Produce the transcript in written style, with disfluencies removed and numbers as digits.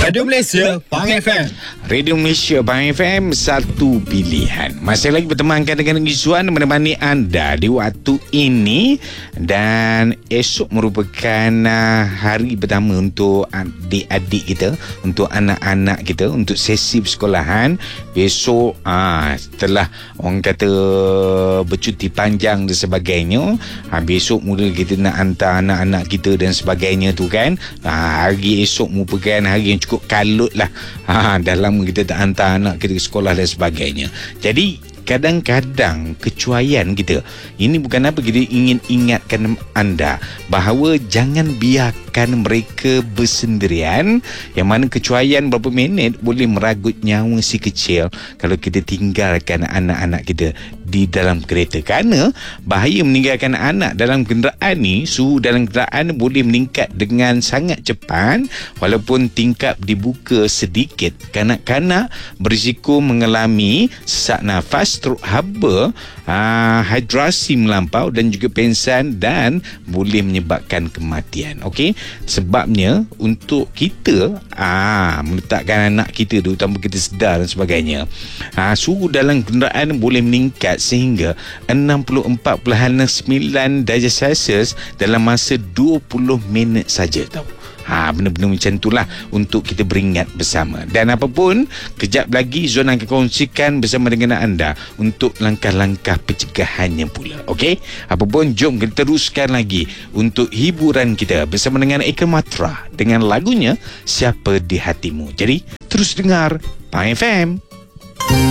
Radio Malaysia, Pang FM. Radio Malaysia, Pang FM, satu pilihan. Masih lagi bertemankan dengan Izzuan menemani anda di waktu ini. Dan esok merupakan hari pertama untuk adik-adik kita, untuk anak-anak kita, untuk sesi persekolahan. Besok setelah orang kata bercuti panjang dan sebagainya, besok mula kita nak hantar anak-anak kita dan sebagainya tu kan. Hari esok merupakan hari yang cukup kalut lah. Dah lama kita tak hantar anak kita ke sekolah dan sebagainya. Jadi kadang-kadang kecuaian kita, ini bukan apa, kita ingin ingatkan anda bahawa jangan biarkan mereka bersendirian, yang mana kecuaian berapa minit boleh meragut nyawa si kecil kalau kita tinggalkan anak-anak kita di dalam kereta. Kerana bahaya meninggalkan anak dalam kenderaan ni, suhu dalam kenderaan boleh meningkat dengan sangat cepat. Walaupun tingkap dibuka sedikit, kanak-kanak berisiko mengalami sesak nafas, strok haba, hidrasi melampau dan juga pingsan, dan boleh menyebabkan kematian. Okey, sebabnya untuk kita meletakkan anak kita, terutama kita sedar dan sebagainya, suhu dalam kenderaan boleh meningkat sehingga 64.9 darjah Celsius dalam masa 20 minit saja tau. Benda-benda macam itulah untuk kita beringat bersama. Dan apapun, kejap lagi Zon akan kongsikan bersama dengan anda untuk langkah-langkah pencegahannya pula. Okey? Apapun, jom kita teruskan lagi untuk hiburan kita bersama dengan Eka Matra dengan lagunya Siapa di Hatimu. Jadi, terus dengar Pang FM.